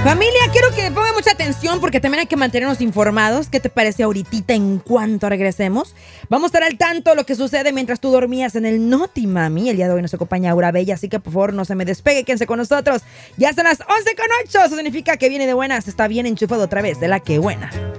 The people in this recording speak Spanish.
Familia, quiero que pongan mucha atención porque también hay que mantenernos informados. ¿Qué te parece ahorita en cuanto regresemos? Vamos a estar al tanto de lo que sucede mientras tú dormías en el Noti Mami. El día de hoy nos acompaña Aura Bella, así que por favor no se me despegue, quédense con nosotros. Ya son las 11:08, eso significa que viene de buenas, está bien enchufado otra vez, de la que buena.